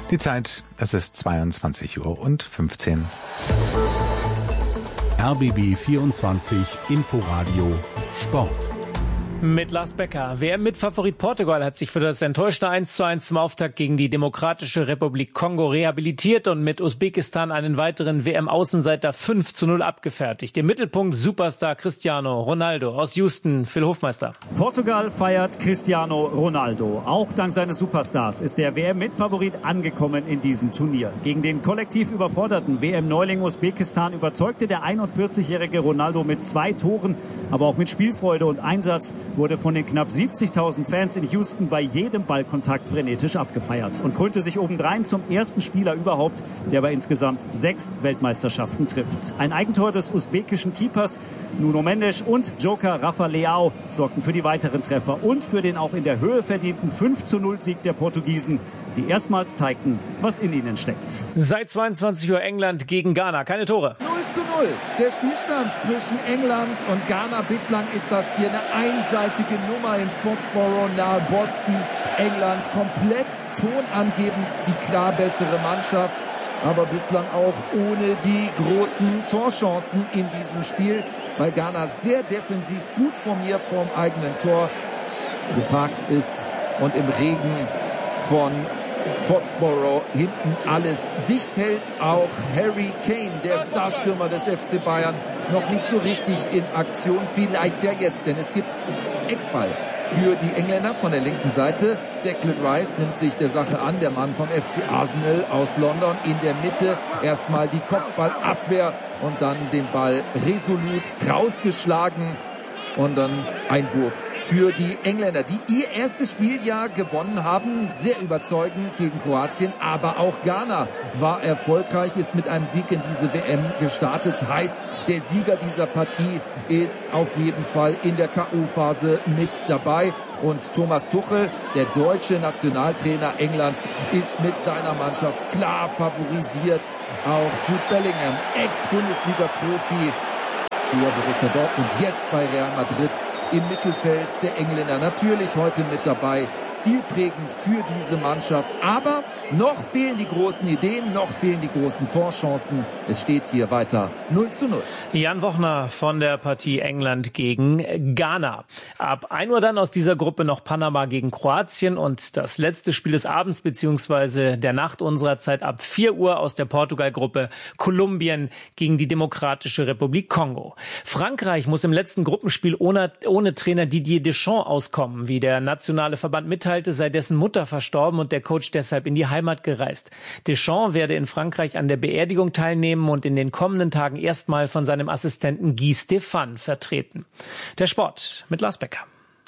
Die Zeit, es ist 22:15 Uhr. RBB 24 Inforadio Sport. Mit Lars Becker. WM-Mitfavorit Portugal hat sich für das enttäuschende 1:1 zum Auftakt gegen die Demokratische Republik Kongo rehabilitiert und mit Usbekistan einen weiteren WM-Außenseiter 5:0 abgefertigt. Im Mittelpunkt Superstar Cristiano Ronaldo aus Houston. Phil Hofmeister. Portugal feiert Cristiano Ronaldo. Auch dank seines Superstars ist der WM-Mitfavorit angekommen in diesem Turnier. Gegen den kollektiv überforderten WM-Neuling Usbekistan überzeugte der 41-jährige Ronaldo mit 2 Toren, aber auch mit Spielfreude und Einsatz wurde von den knapp 70.000 Fans in Houston bei jedem Ballkontakt frenetisch abgefeiert und krönte sich obendrein zum ersten Spieler überhaupt, der bei insgesamt 6 Weltmeisterschaften trifft. Ein Eigentor des usbekischen Keepers Nuno Mendes und Joker Rafa Leao sorgten für die weiteren Treffer und für den auch in der Höhe verdienten 5:0 Sieg der Portugiesen, die erstmals zeigten, was in ihnen steckt. Seit 22 Uhr England gegen Ghana. Keine Tore. 0:0. Der Spielstand zwischen England und Ghana. Bislang ist das hier eine einseitige Nummer in Foxborough nahe Boston. England komplett tonangebend die klar bessere Mannschaft, aber bislang auch ohne die großen Torchancen in diesem Spiel, weil Ghana sehr defensiv gut formiert vorm eigenen Tor geparkt ist und im Regen von Foxborough hinten alles dicht hält. Auch Harry Kane, der Starstürmer des FC Bayern, noch nicht so richtig in Aktion. Vielleicht ja jetzt, denn es gibt Eckball für die Engländer von der linken Seite. Declan Rice nimmt sich der Sache an, der Mann vom FC Arsenal aus London. In der Mitte erstmal die Kopfballabwehr und dann den Ball resolut rausgeschlagen und dann Einwurf für die Engländer, die ihr erstes Spiel ja gewonnen haben, sehr überzeugend gegen Kroatien, aber auch Ghana war erfolgreich, ist mit einem Sieg in diese WM gestartet, heißt, der Sieger dieser Partie ist auf jeden Fall in der K.O.-Phase mit dabei und Thomas Tuchel, der deutsche Nationaltrainer Englands, ist mit seiner Mannschaft klar favorisiert. Auch Jude Bellingham, Ex-Bundesliga-Profi, früher Borussia Dortmund, jetzt bei Real Madrid, im Mittelfeld der Engländer natürlich heute mit dabei, stilprägend für diese Mannschaft, aber noch fehlen die großen Ideen, noch fehlen die großen Torchancen. Es steht hier weiter 0:0. Jan Wochner von der Partie England gegen Ghana. Ab 1 Uhr dann aus dieser Gruppe noch Panama gegen Kroatien und das letzte Spiel des Abends bzw. der Nacht unserer Zeit ab 4 Uhr aus der Portugal-Gruppe Kolumbien gegen die Demokratische Republik Kongo. Frankreich muss im letzten Gruppenspiel ohne Trainer Didier Deschamps auskommen. Wie der nationale Verband mitteilte, sei dessen Mutter verstorben und der Coach deshalb in die Heimat gereist. Deschamps werde in Frankreich an der Beerdigung teilnehmen und in den kommenden Tagen erstmal von seinem Assistenten Guy Stéphane vertreten. Der Sport mit Lars Becker.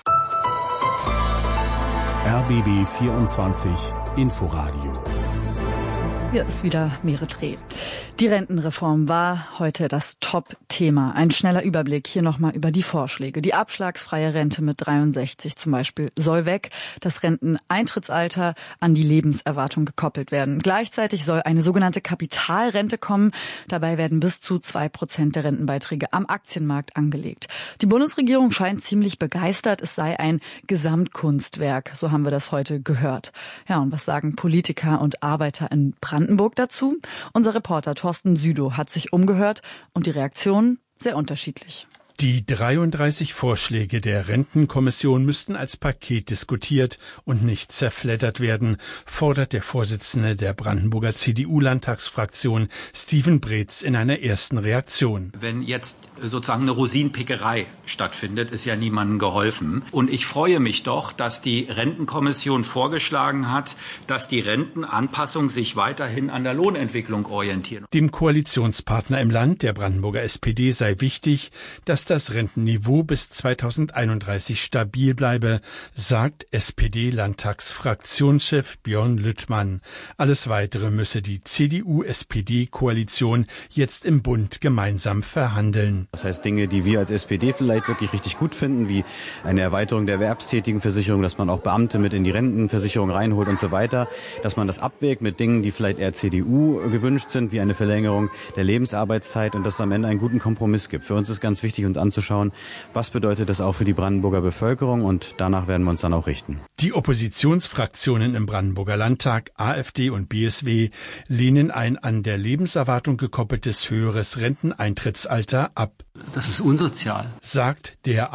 RBB 24 Inforadio. Hier ist wieder Meretreh. Die Rentenreform war heute das Top-Thema. Ein schneller Überblick hier nochmal über die Vorschläge. Die abschlagsfreie Rente mit 63 zum Beispiel soll weg. Das Renteneintrittsalter an die Lebenserwartung gekoppelt werden. Gleichzeitig soll eine sogenannte Kapitalrente kommen. Dabei werden bis zu 2% der Rentenbeiträge am Aktienmarkt angelegt. Die Bundesregierung scheint ziemlich begeistert. Es sei ein Gesamtkunstwerk. So haben wir das heute gehört. Ja, und was sagen Politiker und Arbeiter in Brandenburg dazu? Unser Reporter Thorsten Südow hat sich umgehört und die Reaktionen sehr unterschiedlich. Die 33 Vorschläge der Rentenkommission müssten als Paket diskutiert und nicht zerfleddert werden, fordert der Vorsitzende der Brandenburger CDU-Landtagsfraktion Steven Breetz in einer ersten Reaktion. Wenn jetzt sozusagen eine Rosinenpickerei stattfindet, ist ja niemandem geholfen. Und ich freue mich doch, dass die Rentenkommission vorgeschlagen hat, dass die Rentenanpassung sich weiterhin an der Lohnentwicklung orientieren. Dem Koalitionspartner im Land, der Brandenburger SPD, sei wichtig, dass das Rentenniveau bis 2031 stabil bleibe, sagt SPD-Landtagsfraktionschef Björn Lüttmann. Alles Weitere müsse die CDU-SPD-Koalition jetzt im Bund gemeinsam verhandeln. Das heißt Dinge, die wir als SPD vielleicht wirklich richtig gut finden, wie eine Erweiterung der Erwerbstätigenversicherung, dass man auch Beamte mit in die Rentenversicherung reinholt und so weiter, dass man das abwägt mit Dingen, die vielleicht eher CDU gewünscht sind, wie eine Verlängerung der Lebensarbeitszeit und dass es am Ende einen guten Kompromiss gibt. Für uns ist ganz wichtig, uns anzuschauen, was bedeutet das auch für die Brandenburger Bevölkerung und danach werden wir uns dann auch richten. Die Oppositionsfraktionen im Brandenburger Landtag, AfD und BSW, lehnen ein an der Lebenserwartung gekoppeltes höheres Renteneintrittsalter ab. Das ist unsozial, sagt der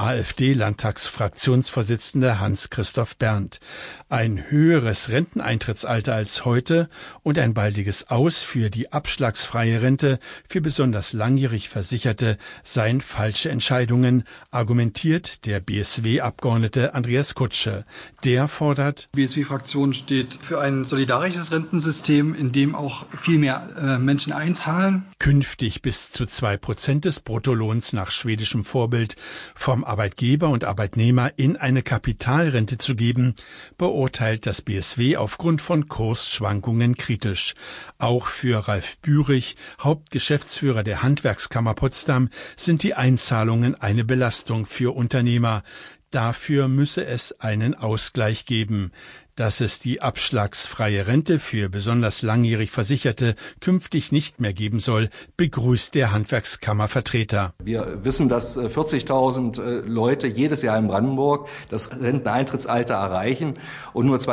AfD-Landtagsfraktionsvorsitzende Hans-Christoph Berndt. Ein höheres Renteneintrittsalter als heute und ein baldiges Aus für die abschlagsfreie Rente für besonders langjährig Versicherte seien falsche Entscheidungen, argumentiert der BSW-Abgeordnete Andreas Kutsche. Der fordert: Die BSW-Fraktion steht für ein solidarisches Rentensystem, in dem auch viel mehr Menschen einzahlen. Künftig bis zu 2% des Bruttolohns nach schwedischem Vorbild vom Arbeitgeber und Arbeitnehmer in eine Kapitalrente zu geben, beurteilt das BSW aufgrund von Kursschwankungen kritisch. Auch für Ralf Bürich, Hauptgeschäftsführer der Handwerkskammer Potsdam, sind die Einzahlungen eine Belastung für Unternehmer. Dafür müsse es einen Ausgleich geben. Dass es die abschlagsfreie Rente für besonders langjährig Versicherte künftig nicht mehr geben soll, begrüßt der Handwerkskammervertreter. Wir wissen, dass 40.000 Leute jedes Jahr in Brandenburg das Renteneintrittsalter erreichen und nur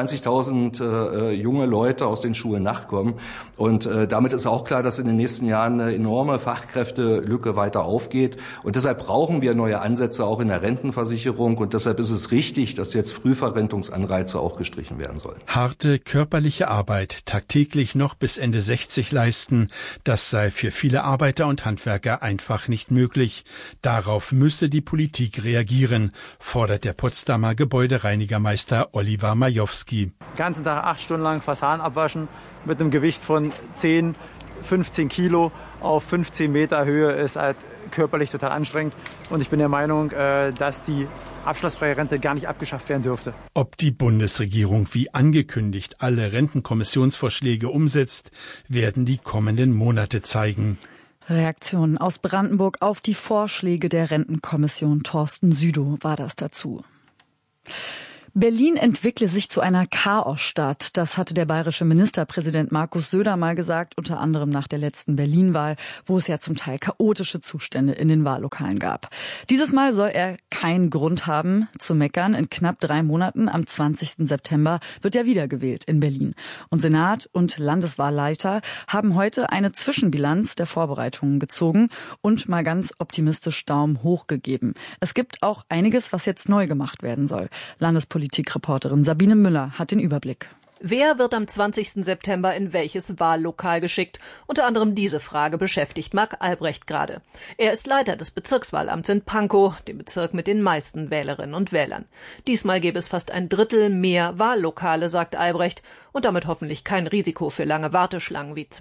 20.000 junge Leute aus den Schulen nachkommen. Und damit ist auch klar, dass in den nächsten Jahren eine enorme Fachkräftelücke weiter aufgeht. Und deshalb brauchen wir neue Ansätze auch in der Rentenversicherung. Und deshalb ist es richtig, dass jetzt Frühverrentungsanreize auch gestrichen werden sollen. Harte körperliche Arbeit, tagtäglich noch bis Ende 60 leisten, das sei für viele Arbeiter und Handwerker einfach nicht möglich. Darauf müsse die Politik reagieren, fordert der Potsdamer Gebäudereinigermeister Oliver Majowski. Den ganzen Tag 8 Stunden lang Fassaden abwaschen mit einem Gewicht von 10, 15 Kilo auf 15 Meter Höhe ist halt körperlich total anstrengend. Und ich bin der Meinung, dass die abschlagsfreie Rente gar nicht abgeschafft werden dürfte. Ob die Bundesregierung wie angekündigt alle Rentenkommissionsvorschläge umsetzt, werden die kommenden Monate zeigen. Reaktionen aus Brandenburg auf die Vorschläge der Rentenkommission. Thorsten Südow war das dazu. Berlin entwickle sich zu einer Chaosstadt. Das hatte der bayerische Ministerpräsident Markus Söder mal gesagt, unter anderem nach der letzten Berlin-Wahl, wo es ja zum Teil chaotische Zustände in den Wahllokalen gab. Dieses Mal soll er keinen Grund haben zu meckern. In knapp 3 Monaten, am 20. September, wird ja wiedergewählt in Berlin. Und Senat und Landeswahlleiter haben heute eine Zwischenbilanz der Vorbereitungen gezogen und mal ganz optimistisch Daumen hoch gegeben. Es gibt auch einiges, was jetzt neu gemacht werden soll. Politikreporterin Sabine Müller hat den Überblick. Wer wird am 20. September in welches Wahllokal geschickt? Unter anderem diese Frage beschäftigt Marc Albrecht gerade. Er ist Leiter des Bezirkswahlamts in Pankow, dem Bezirk mit den meisten Wählerinnen und Wählern. Diesmal gäbe es fast 1/3 mehr Wahllokale, sagt Albrecht, und damit hoffentlich kein Risiko für lange Warteschlangen wie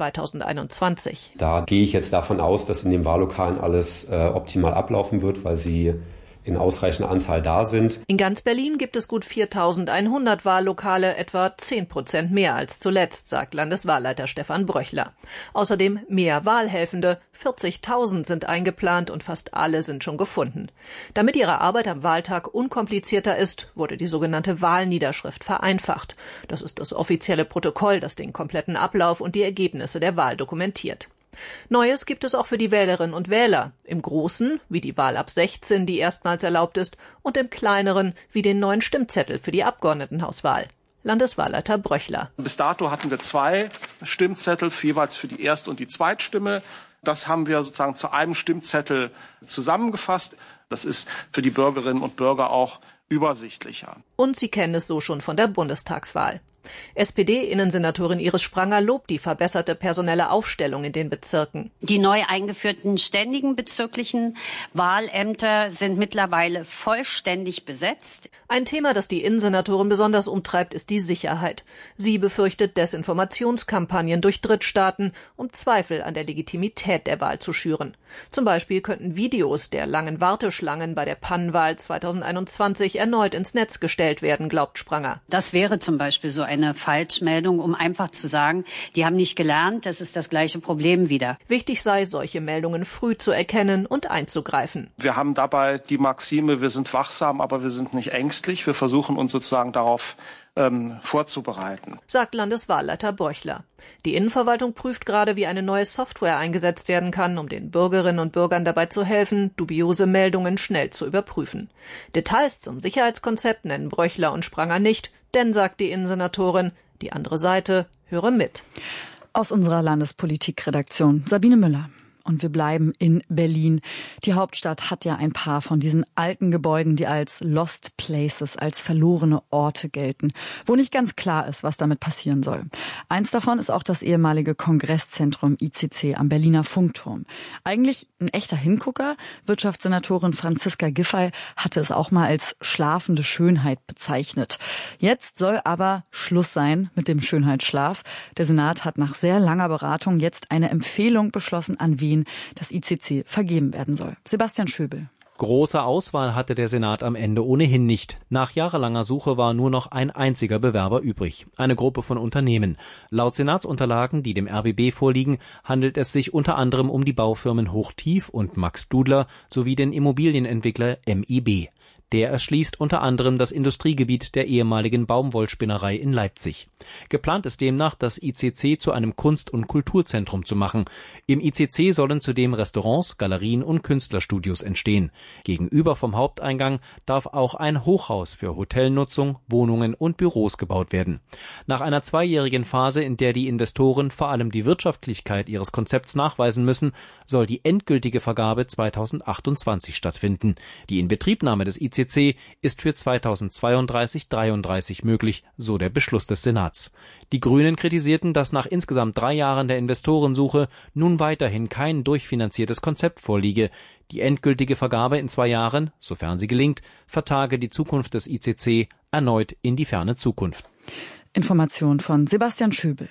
2021. Da gehe ich jetzt davon aus, dass in den Wahllokalen alles optimal ablaufen wird, weil sie in ausreichender Anzahl da sind. In ganz Berlin gibt es gut 4.100 Wahllokale, etwa 10% mehr als zuletzt, sagt Landeswahlleiter Stefan Bröchler. Außerdem mehr Wahlhelfende, 40.000 sind eingeplant und fast alle sind schon gefunden. Damit ihre Arbeit am Wahltag unkomplizierter ist, wurde die sogenannte Wahlniederschrift vereinfacht. Das ist das offizielle Protokoll, das den kompletten Ablauf und die Ergebnisse der Wahl dokumentiert. Neues gibt es auch für die Wählerinnen und Wähler. Im Großen, wie die Wahl ab 16, die erstmals erlaubt ist, und im Kleineren, wie den neuen Stimmzettel für die Abgeordnetenhauswahl. Landeswahlleiter Bröchler. Bis dato hatten wir 2 Stimmzettel, jeweils für die Erst- und die Zweitstimme. Das haben wir sozusagen zu einem Stimmzettel zusammengefasst. Das ist für die Bürgerinnen und Bürger auch übersichtlicher. Und Sie kennen es so schon von der Bundestagswahl. SPD-Innensenatorin Iris Spranger lobt die verbesserte personelle Aufstellung in den Bezirken. Die neu eingeführten ständigen bezirklichen Wahlämter sind mittlerweile vollständig besetzt. Ein Thema, das die Innensenatorin besonders umtreibt, ist die Sicherheit. Sie befürchtet Desinformationskampagnen durch Drittstaaten, um Zweifel an der Legitimität der Wahl zu schüren. Zum Beispiel könnten Videos der langen Warteschlangen bei der Pannenwahl 2021 erneut ins Netz gestellt werden, glaubt Spranger. Das wäre zum Beispiel so eine Falschmeldung, um einfach zu sagen, die haben nicht gelernt, das ist das gleiche Problem wieder. Wichtig sei, solche Meldungen früh zu erkennen und einzugreifen. Wir haben dabei die Maxime, wir sind wachsam, aber wir sind nicht ängstlich. Wir versuchen uns sozusagen darauf vorzubereiten. Sagt Landeswahlleiter Bröchler. Die Innenverwaltung prüft gerade, wie eine neue Software eingesetzt werden kann, um den Bürgerinnen und Bürgern dabei zu helfen, dubiose Meldungen schnell zu überprüfen. Details zum Sicherheitskonzept nennen Bröchler und Spranger nicht, denn, sagt die Innensenatorin, die andere Seite höre mit. Aus unserer Landespolitikredaktion Sabine Müller. Und wir bleiben in Berlin. Die Hauptstadt hat ja ein paar von diesen alten Gebäuden, die als Lost Places, als verlorene Orte gelten, wo nicht ganz klar ist, was damit passieren soll. Eins davon ist auch das ehemalige Kongresszentrum ICC am Berliner Funkturm. Eigentlich ein echter Hingucker. Wirtschaftssenatorin Franziska Giffey hatte es auch mal als schlafende Schönheit bezeichnet. Jetzt soll aber Schluss sein mit dem Schönheitsschlaf. Der Senat hat nach sehr langer Beratung jetzt eine Empfehlung beschlossen, an wen das ICC vergeben werden soll. Sebastian Schöbel. Große Auswahl hatte der Senat am Ende ohnehin nicht. Nach jahrelanger Suche war nur noch ein einziger Bewerber übrig. Eine Gruppe von Unternehmen. Laut Senatsunterlagen, die dem RBB vorliegen, handelt es sich unter anderem um die Baufirmen Hochtief und Max Dudler sowie den Immobilienentwickler MIB. Der erschließt unter anderem das Industriegebiet der ehemaligen Baumwollspinnerei in Leipzig. Geplant ist demnach, das ICC zu einem Kunst- und Kulturzentrum zu machen. Im ICC sollen zudem Restaurants, Galerien und Künstlerstudios entstehen. Gegenüber vom Haupteingang darf auch ein Hochhaus für Hotelnutzung, Wohnungen und Büros gebaut werden. Nach einer 2-jährigen Phase, in der die Investoren vor allem die Wirtschaftlichkeit ihres Konzepts nachweisen müssen, soll die endgültige Vergabe 2028 stattfinden. Die Inbetriebnahme des ICC ist für 2032/33 möglich, so der Beschluss des Senats. Die Grünen kritisierten, dass nach insgesamt 3 Jahren der Investorensuche nun weiterhin kein durchfinanziertes Konzept vorliege. Die endgültige Vergabe in 2 Jahren, sofern sie gelingt, vertage die Zukunft des ICC erneut in die ferne Zukunft. Information von Sebastian Schöbel.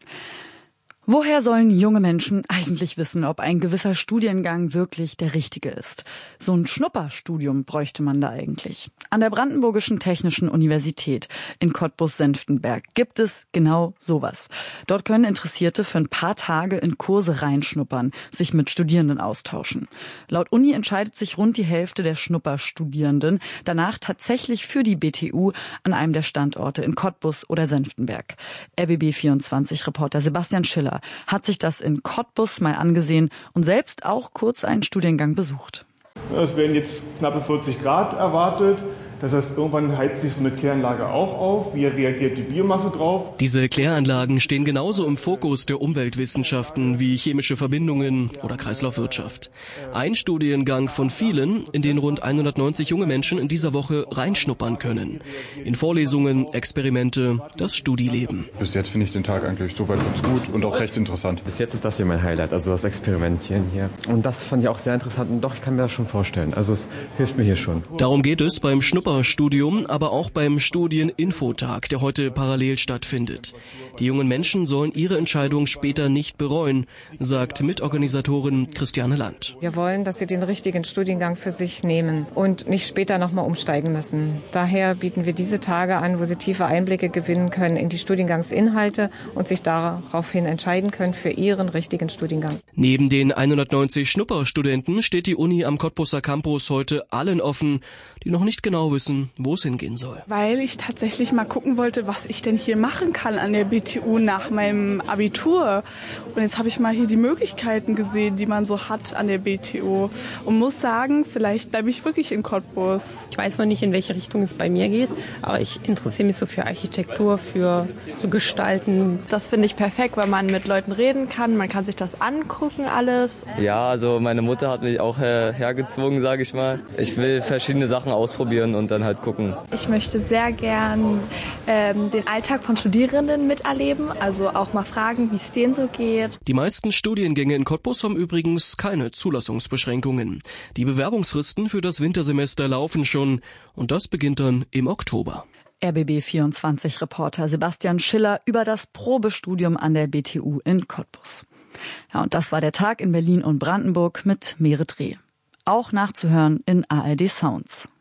Woher sollen junge Menschen eigentlich wissen, ob ein gewisser Studiengang wirklich der richtige ist? So ein Schnupperstudium bräuchte man da eigentlich. An der Brandenburgischen Technischen Universität in Cottbus-Senftenberg gibt es genau sowas. Dort können Interessierte für ein paar Tage in Kurse reinschnuppern, sich mit Studierenden austauschen. Laut Uni entscheidet sich rund die Hälfte der Schnupperstudierenden danach tatsächlich für die BTU an einem der Standorte in Cottbus oder Senftenberg. RBB24-Reporter Sebastian Schiller hat sich das in Cottbus mal angesehen und selbst auch kurz einen Studiengang besucht. Es werden jetzt knappe 40 Grad erwartet. Das heißt, irgendwann heizt sich so eine Kläranlage auch auf. Wie reagiert die Biomasse drauf? Diese Kläranlagen stehen genauso im Fokus der Umweltwissenschaften wie chemische Verbindungen oder Kreislaufwirtschaft. Ein Studiengang von vielen, in den rund 190 junge Menschen in dieser Woche reinschnuppern können. In Vorlesungen, Experimente, das Studieleben. Bis jetzt finde ich den Tag eigentlich soweit ganz gut und auch recht interessant. Bis jetzt ist das hier mein Highlight, also das Experimentieren hier. Und das fand ich auch sehr interessant und doch, ich kann mir das schon vorstellen. Also es hilft mir hier schon. Darum geht es beim Schnupperstudium, aber auch beim Studieninfotag, der heute parallel stattfindet. Die jungen Menschen sollen ihre Entscheidung später nicht bereuen, sagt Mitorganisatorin Christiane Land. Wir wollen, dass sie den richtigen Studiengang für sich nehmen und nicht später nochmal umsteigen müssen. Daher bieten wir diese Tage an, wo sie tiefe Einblicke gewinnen können in die Studiengangsinhalte und sich daraufhin entscheiden können für ihren richtigen Studiengang. Neben den 190 Schnupperstudenten steht die Uni am Cottbuser Campus heute allen offen, die noch nicht genau wissen, wo es hingehen soll. Weil ich tatsächlich mal gucken wollte, was ich denn hier machen kann an der BTU nach meinem Abitur. Und jetzt habe ich mal hier die Möglichkeiten gesehen, die man so hat an der BTU. Und muss sagen, vielleicht bleibe ich wirklich in Cottbus. Ich weiß noch nicht, in welche Richtung es bei mir geht, aber ich interessiere mich so für Architektur, für so Gestalten. Das finde ich perfekt, weil man mit Leuten reden kann, man kann sich das angucken alles. Ja, also meine Mutter hat mich auch hergezwungen, sage ich mal. Ich will verschiedene Sachen ausprobieren und dann halt gucken. Ich möchte sehr gern den Alltag von Studierenden miterleben, also auch mal fragen, wie es denen so geht. Die meisten Studiengänge in Cottbus haben übrigens keine Zulassungsbeschränkungen. Die Bewerbungsfristen für das Wintersemester laufen schon und das beginnt dann im Oktober. RBB24-Reporter Sebastian Schiller über das Probestudium an der BTU in Cottbus. Ja, und das war der Tag in Berlin und Brandenburg mit Merit Reh. Auch nachzuhören in ARD Sounds.